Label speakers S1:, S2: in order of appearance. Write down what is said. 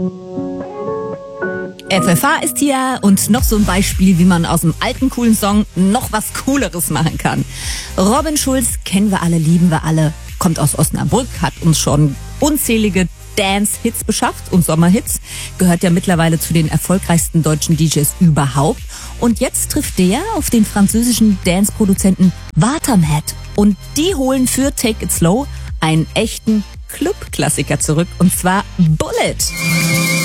S1: FFH ist hier und noch so ein Beispiel, wie man aus einem alten, coolen Song noch was Cooleres machen kann. Robin Schulz kennen wir alle, lieben wir alle, kommt aus Osnabrück, hat uns schon unzählige Dance-Hits beschafft und Sommerhits, gehört ja mittlerweile zu den erfolgreichsten deutschen DJs überhaupt. Und jetzt trifft der auf den französischen Dance-Produzenten Watermat. Und die holen für Take It Slow einen echten Club-Klassiker zurück, und zwar Bullet.